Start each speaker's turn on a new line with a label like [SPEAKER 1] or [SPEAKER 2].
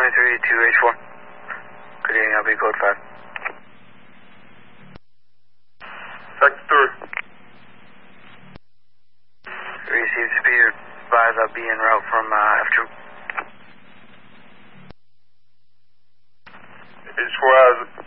[SPEAKER 1] 232H4. Good evening, I'll be code 5.
[SPEAKER 2] Sector 3.
[SPEAKER 1] Received speed, advise I'll be en route from F2.
[SPEAKER 2] H4 has it.